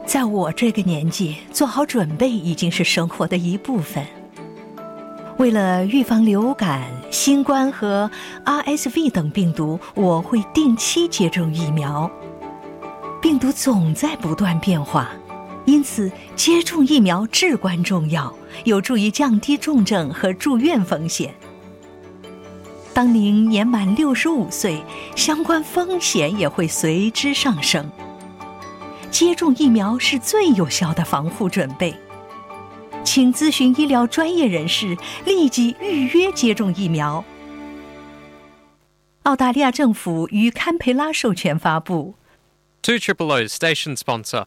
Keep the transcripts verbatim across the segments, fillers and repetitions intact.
在我这个年纪，做好准备已经是生活的一部分。为了预防流感、新冠和 R S V 等病毒，我会定期接种疫苗。病毒总在不断变化，因此接种疫苗至关重要，有助于降低重症和住院风险。当您年满六十五岁，相关风险也会随之上升。接种疫苗是最有效的防护准备，请咨询医疗专业人士，立即预约接种疫苗。澳大利亚政府于堪培拉授权发布。 two triple O Station Sponsor。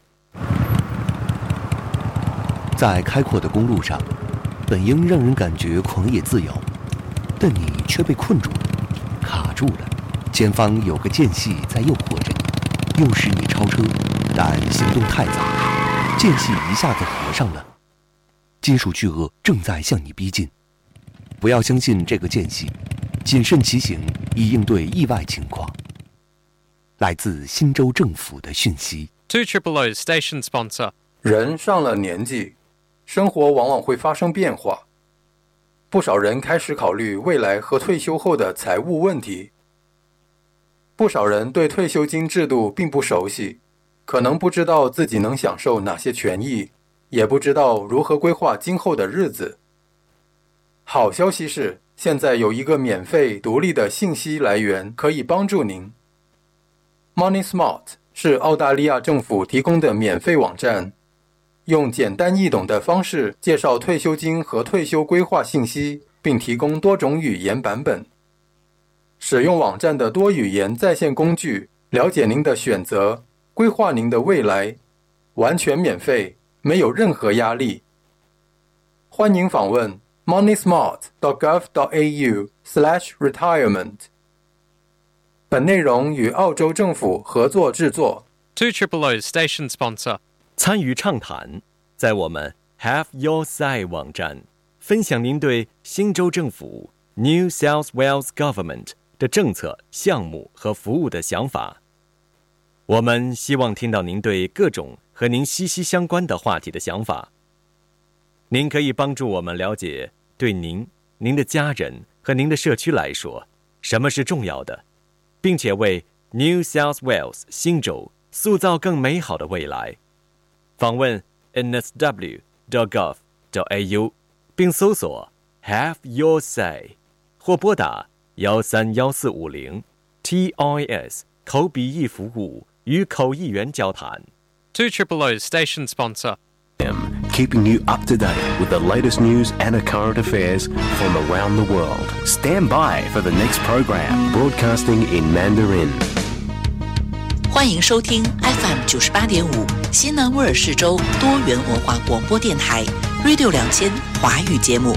在开阔的公路上，本应让人感觉狂野自由，但你却被困住了，卡住了。前方有个间隙在诱惑着你，诱使你超车，但行动太早，间隙一下子合上了。金属巨鳄正在向你逼近，不要相信这个间隙，谨慎骑行以应对意外情况。来自新州政府的讯息。 two triple O Station Sponsor。 人上了年纪，生活往往会发生变化，不少人开始考虑未来和退休后的财务问题。不少人对退休金制度并不熟悉，可能不知道自己能享受哪些权益，也不知道如何规划今后的日子。好消息是，现在有一个免费独立的信息来源可以帮助您。Money Smart 是澳大利亚政府提供的免费网站，用简单易懂的方式介绍退休金和退休规划信息，并提供多种语言版本。使用网站的多语言在线工具，了解您的选择，规划您的未来，完全免费，没有任何压力。欢迎访问 moneysmart dot gov dot a u slash retirement。本内容与澳洲政府合作制作。 two triple O Station Sponsor。 参与畅谈，在我们 Have Your Say 网站分享您对新州政府 New South Wales Government 的政策、项目和服务的想法。我们希望听到您对各种和您息息相关的话题的想法。您可以帮助我们了解，对您、您的家人和您的社区来说，什么是重要的，并且为 New South Wales 新州塑造更美好的未来。访问 N S W dot gov dot a u 并搜索 Have Your Say 或拨打一三一四五零 T I S 口笔译服务与口译员交谈。 two triple O Station Sponsor。 Keeping you up to date with the latest news and current affairs from around the world. Stand by for the next program, broadcasting in Mandarin. 欢迎收听 F M 九十八点五新南威尔士州多元文化广播电台 Radio 两千华语节目。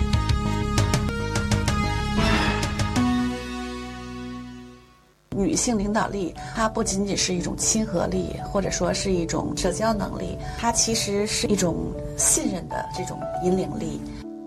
女性领导力，它不仅仅是一种亲和力，或者说是一种社交能力，它其实是一种信任的这种引领力。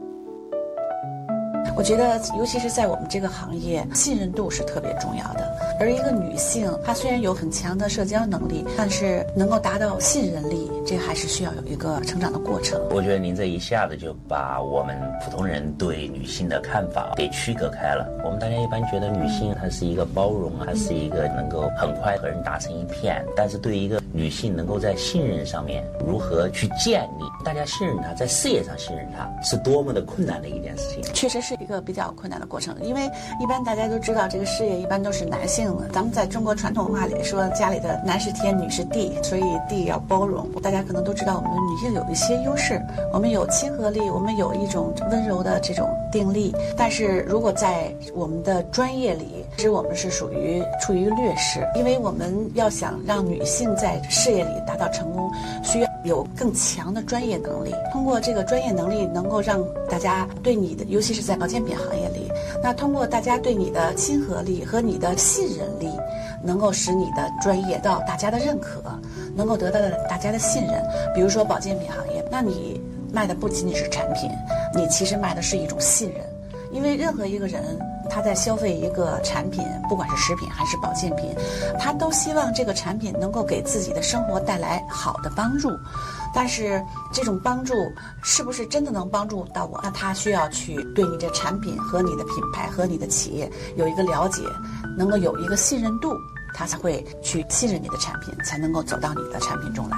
我觉得尤其是在我们这个行业，信任度是特别重要的。而一个女性，她虽然有很强的社交能力，但是能够达到信任力，这还是需要有一个成长的过程。 我觉得您这一下子就把我们普通人对女性的看法给区隔开了。我们大家一般觉得女性她是一个包容，她是一个能够很快和人打成一片，但是对于一个女性能够在信任上面如何去建立，大家信任她，在事业上信任她，是多么的困难的一件事情。 确实是一个比较困难的过程，因为一般大家都知道这个事业一般都是男性，咱们在中国传统文化里说家里的男是天女是地，所以地要包容。大家可能都知道我们女性有一些优势，我们有亲和力，我们有一种温柔的这种定力，但是如果在我们的专业里，其实我们是属于处于劣势，因为我们要想让女性在事业里达到成功，需要有更强的专业能力，通过这个专业能力能够让大家对你的，尤其是在保健品行业里，那通过大家对你的亲和力和你的信任力，能够使你的专业得到大家的认可，能够得到大家的信任。比如说保健品行业，那你卖的不仅仅是产品，你其实卖的是一种信任， 因为任何一个人他在消费一个产品，不管是食品还是保健品，他都希望这个产品能够给自己的生活带来好的帮助。但是这种帮助是不是真的能帮助到我？那他需要去对你的产品和你的品牌和你的企业有一个了解，能够有一个信任度，他才会去信任你的产品，才能够走到你的产品中来。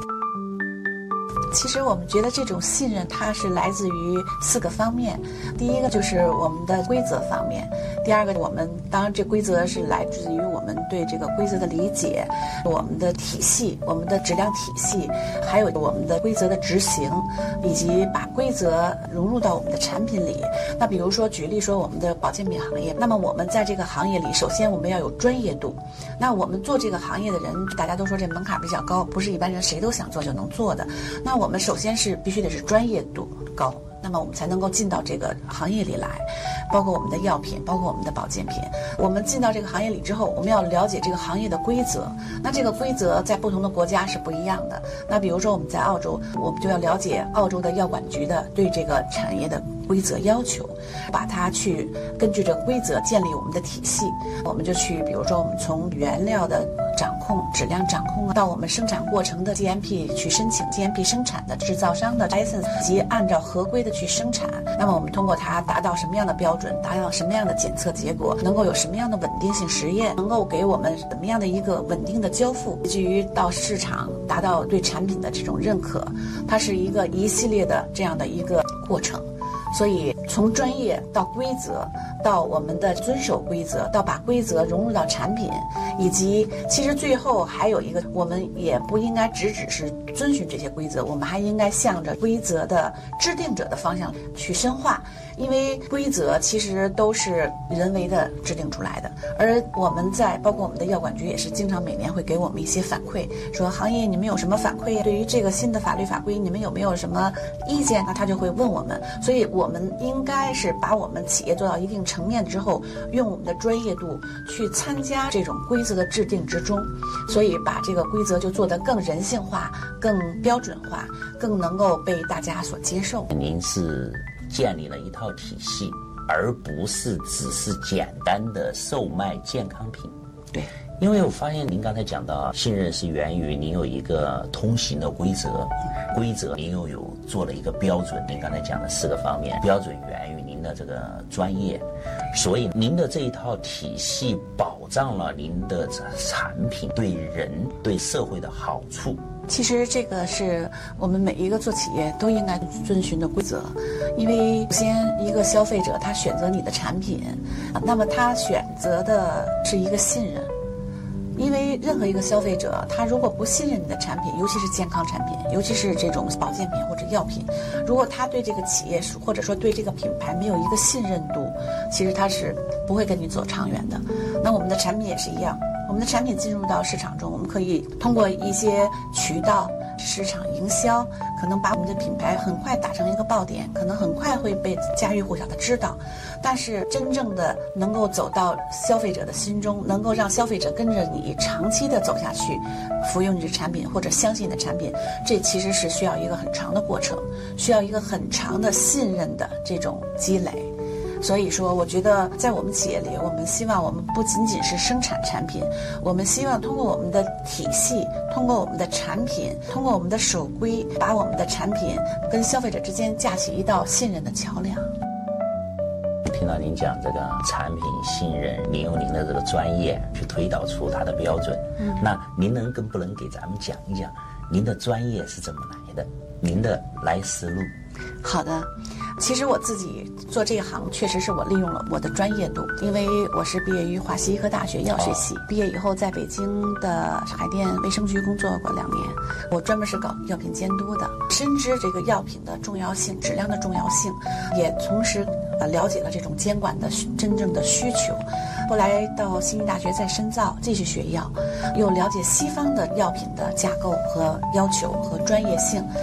其实我们觉得这种信任它是来自于四个方面。第一个就是我们的规则方面，第二个我们当然这规则是来自于我们对这个规则的理解，我们的体系，我们的质量体系，还有我们的规则的执行，以及把规则融入到我们的产品里。那比如说举例说我们的保健品行业，那么我们在这个行业里，首先我们要有专业度。那我们做这个行业的人，大家都说这门槛比较高，不是一般人谁都想做就能做的。那我们首先是必须得是专业度高，那么我们才能够进到这个行业里来，包括我们的药品，包括我们的保健品。我们进到这个行业里之后，我们要了解这个行业的规则。那这个规则在不同的国家是不一样的。那比如说我们在澳洲，我们就要了解澳洲的药管局的对这个产业的规则要求，把它去根据这个规则建立我们的体系。我们就去，比如说我们从原料的掌控、质量掌控到我们生产过程的 G M P 去申请 G M P 生产的制造商的 license 及按照合规的去生产。那么我们通过它达到什么样的标准，达到什么样的检测结果，能够有什么样的稳定性实验，能够给我们怎么样的一个稳定的交付，以至于到市场达到对产品的这种认可。它是一个一系列的这样的一个过程。所以从专业到规则，到我们的遵守规则，到把规则融入到产品，以及其实最后还有一个，我们也不应该只只是遵循这些规则，我们还应该向着规则的制定者的方向去深化。因为规则其实都是人为的制定出来的，而我们在包括我们的药管局也是经常每年会给我们一些反馈，说行业你们有什么反馈，对于这个新的法律法规你们有没有什么意见，那他就会问我们。所以我们应该是把我们企业做到一定层面之后，用我们的专业度去参加这种规则的制定之中，所以把这个规则就做得更人性化、更标准化，更能够被大家所接受。 您是建立了一套体系，而不是只是简单的售卖健康品。 对， 因为我发现您刚才讲到，信任是源于您有一个通行的规则，规则您又有做了一个标准。您刚才讲的四个方面，标准源于您的这个专业，所以您的这一套体系保障了您的产品对人对社会的好处。 其实这个是我们每一个做企业都应该遵循的规则，因为首先一个消费者他选择你的产品，那么他选择的是一个信任。因为任何一个消费者，他如果不信任你的产品，尤其是健康产品，尤其是这种保健品或者药品，如果他对这个企业或者说对这个品牌没有一个信任度，其实他是不会跟你走长远的。那我们的产品也是一样，我们的产品进入到市场中，我们可以通过一些渠道市场营销，可能把我们的品牌很快打成一个爆点，可能很快会被家喻户晓的知道。但是真正的能够走到消费者的心中，能够让消费者跟着你长期的走下去，服用你的产品或者相信你的产品，这其实是需要一个很长的过程，需要一个很长的信任的这种积累。所以说我觉得在我们企业里，我们希望我们不仅仅是生产产品，我们希望通过我们的体系，通过我们的产品，通过我们的守规，把我们的产品跟消费者之间架起一道信任的桥梁。 听到您讲这个产品信任，您用您的这个专业去推导出它的标准，嗯，那您能跟不能给咱们讲一讲您的专业是怎么来的，您的来思路？ 好的，其实我自己做这一行确实是我利用了我的专业度，因为我是毕业于华西医科大学药学系，毕业以后在北京的海淀卫生局工作过两年，我专门是搞药品监督的，深知这个药品的重要性、质量的重要性，也同时呃了解了这种监管的真正的需求。后来到悉尼大学再深造，继续学药，又了解西方的药品的架构和要求和专业性。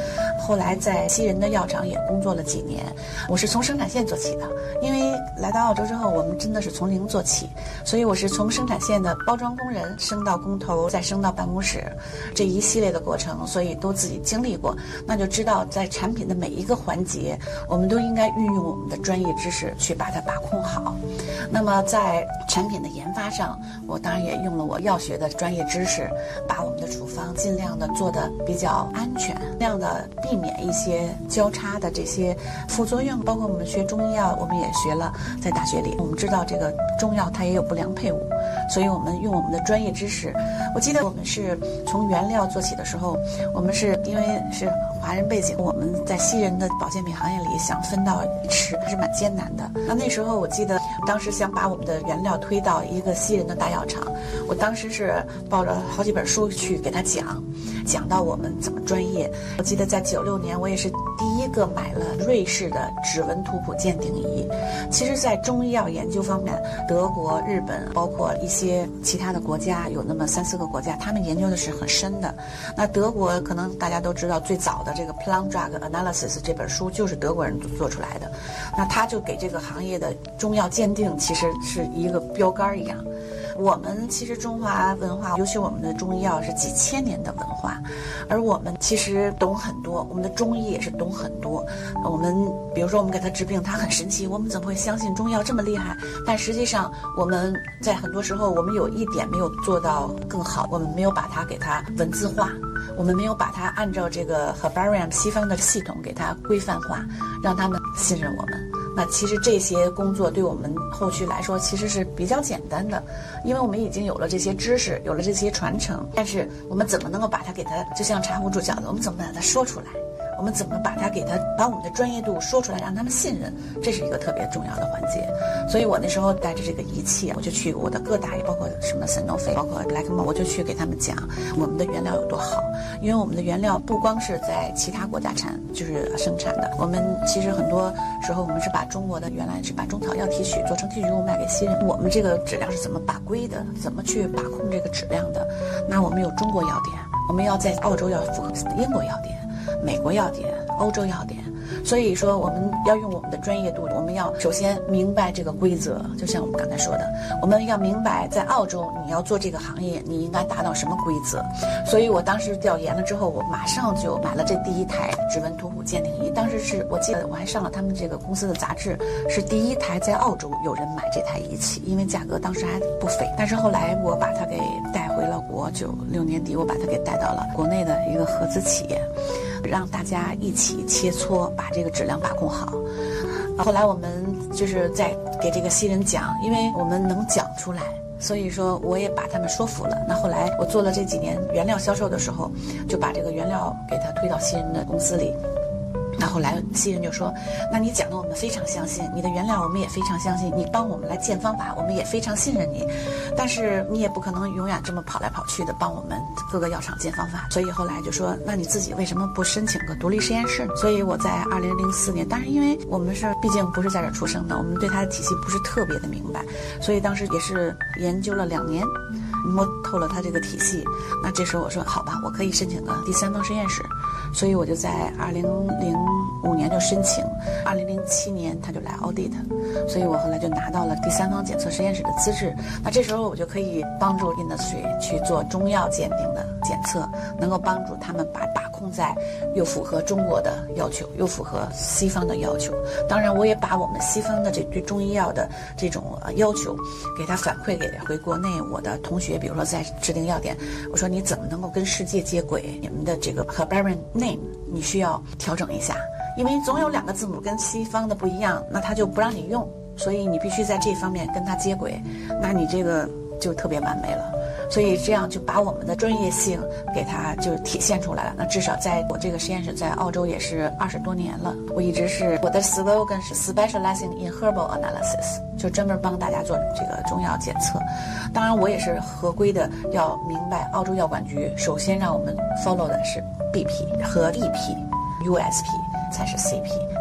后来在西人的药厂也工作了几年。我是从生产线做起的，因为来到澳洲之后，我们真的是从零做起，所以我是从生产线的包装工人升到工头，再升到办公室，这一系列的过程，所以都自己经历过，那就知道在产品的每一个环节，我们都应该运用我们的专业知识去把它把控好。那么在产品的研发上，我当然也用了我药学的专业知识，把我们的处方尽量的做得比较安全，这样的避免一些交叉的这些副作用。包括我们学中医药，我们也学了，在大学里我们知道这个中药它也有不良配伍，所以我们用我们的专业知识。我记得我们是从原料做起的时候，我们是因为是华人背景，我们在西人的保健品行业里想分到一池是蛮艰难的。那那时候我记得当时想把我们的原料推到一个西人的大药厂，我当时是抱着好几本书去给他讲讲到我们怎么专业。我记得在九六年我也是第一个买了瑞士的指纹图谱鉴定仪。其实在中医药研究方面，德国、日本包括一些其他的国家，有那么三四个国家，他们研究的是很深的。那德国可能大家都知道，最早的这个 Plant Drug Analysis 这本书就是德国人做出来的，那他就给这个行业的中药鉴定其实是一个标杆一样。我们其实中华文化，尤其我们的中医药是几千年的文化，而我们其实懂很多，我们的中医也是懂很多。我们比如说我们给他治病，他很神奇，我们怎么会相信中药这么厉害？但实际上我们在很多时候我们有一点没有做到更好，我们没有把它给它文字化，我们没有把它按照这个 Herbarium 西方的系统给它规范化，让他们信任我们。那其实这些工作对我们后续来说其实是比较简单的，因为我们已经有了这些知识，有了这些传承，但是我们怎么能够把它给它，就像茶壶煮饺子，我们怎么把它说出来，我们怎么把它给它把我们的专业度说出来，让他们信任，这是一个特别重要的环节。所以我那时候带着这个仪器，我就去我的各大，包括什么森诺菲，包括 Blackmore， 我就去给他们讲我们的原料有多好。因为我们的原料不光是在其他国家产，就是生产的，我们其实很多时候我们是把中国的原来是把中草药提取做成提取物卖给西人。我们这个质量是怎么把规的，怎么去把控这个质量的？那我们有中国药典，我们要在澳洲要符合英国药典、美国药典、欧洲药典。所以说我们要用我们的专业度，我们要首先明白这个规则，就像我们刚才说的，我们要明白在澳洲你要做这个行业你应该达到什么规则。所以我当时调研了之后，我马上就买了这第一台指纹图谱鉴定仪。当时是我记得我还上了他们这个公司的杂志，是第一台在澳洲有人买这台仪器，因为价格当时还不菲。但是后来我把它给带回了国，九六年底我把它给带到了国内的一个合资企业，让大家一起切磋，把这个质量把控好。后来我们就是在给这个西人讲，因为我们能讲出来，所以说我也把他们说服了。那后来我做了这几年原料销售的时候，就把这个原料给他推到西人的公司里。那后来西人就说，那你讲的我们非常相信，你的原料我们也非常相信，你帮我们来建方法我们也非常信任你，但是你也不可能永远这么跑来跑去的帮我们各个药厂建方法。所以后来就说，那你自己为什么不申请个独立实验室？所以我在二零零四年，当然因为我们是毕竟不是在这儿出生的，我们对它的体系不是特别的明白，所以当时也是研究了两年，摸透了它这个体系。那这时候我说好吧，我可以申请个第三方实验室，所以我就在二零零五年就申请，二零零七年他就来 audit， 所以我后来就拿到了第三方检测实验室的资质。那这时候我就可以帮助 industry 去做中药鉴定的检测，能够帮助他们把把控在又符合中国的要求，又符合西方的要求。当然我也把我们西方的这对中医药的这种要求给他反馈给回国内我的同学，比如说在制定药典，我说你怎么能够跟世界接轨，你们的这个 Herbarium name 你需要调整一下，因为总有两个字母跟西方的不一样，那他就不让你用，所以你必须在这方面跟他接轨，那你这个就特别完美了。所以这样就把我们的专业性给它就体现出来了。那至少在我这个实验室在澳洲也是二十多年了，我一直是我的 slogan 是 specializing in herbal analysis， 就专门帮大家做这个中药检测。当然我也是合规的，要明白澳洲药管局首先让我们 follow 的是 B P 和 E P， U S P 才是 C P。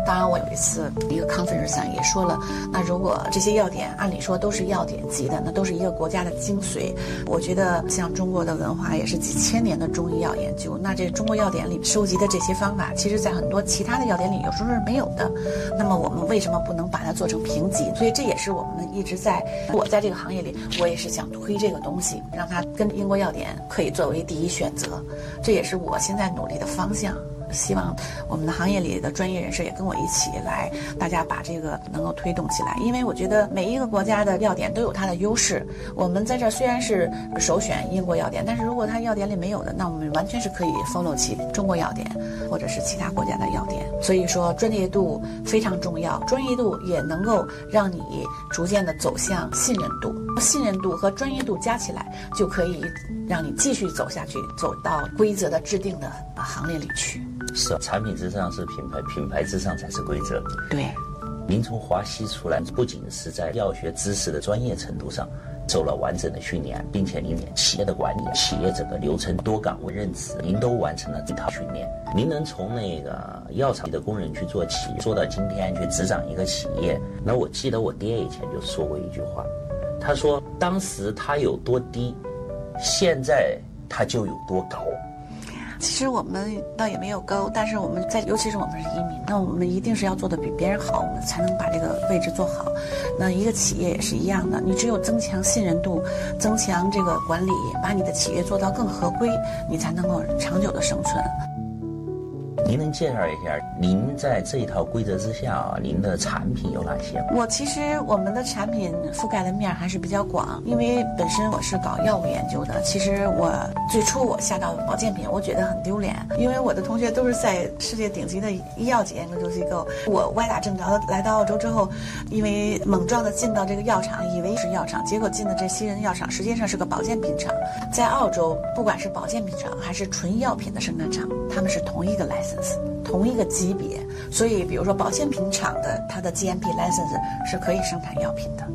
当然我有一次一个 conference 上也说了，那如果这些药典按理说都是药典级的，那都是一个国家的精髓。我觉得像中国的文化也是几千年的中医药研究，那这中国药典里收集的这些方法，其实在很多其他的药典里有时候是没有的。那么我们为什么不能把它做成评级？所以这也是我们一直在，我在这个行业里，我也是想推这个东西，让它跟英国药典可以作为第一选择，这也是我现在努力的方向。希望我们的行业里的专业人士也跟我一起来，大家把这个能够推动起来。因为我觉得每一个国家的药典都有它的优势，我们在这虽然是首选英国药典，但是如果它药典里没有的，那我们完全是可以 follow 起中国药典或者是其他国家的药典。所以说专业度非常重要，专业度也能够让你逐渐的走向信任度，信任度和专业度加起来就可以让你继续走下去，走到规则的制定的行列里去。 是，产品之上是品牌，品牌之上才是规则。 对，您从华西出来，不仅是在药学知识的专业程度上受了完整的训练，并且您连企业的管理、企业整个流程、多岗位任职，您都完成了这套训练。您能从那个药厂的工人去做企业，做到今天去执掌一个企业。那我记得我爹以前就说过一句话，他说当时他有多低，现在他就有多高。 其实我们倒也没有高，但是我们在，尤其是我们是移民，那我们一定是要做的比别人好，我们才能把这个位置做好。那一个企业也是一样的，你只有增强信任度，增强这个管理，把你的企业做到更合规，你才能够长久的生存。 您能介绍一下您在这一套规则之下，您的产品有哪些？ 我其实我们的产品覆盖的面还是比较广，因为本身我是搞药物研究的。其实我最初我下到保健品，我觉得很丢脸，因为我的同学都是在世界顶级的医药级研究机构。我歪打正着来到澳洲之后，因为猛撞的进到这个药厂，以为是药厂，结果进的这西人药厂实际上是个保健品厂。在澳洲，不管是保健品厂还是纯药品的生产厂，他们是同一个 license。同一个级别，所以比如说保健品厂的它的 G M P license 是可以生产药品的。